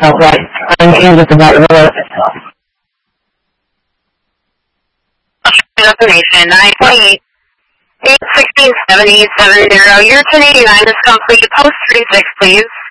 right. I'm Kansas about Willow. Destination 928 816 7070. Your 1089 is complete. Post 36, please.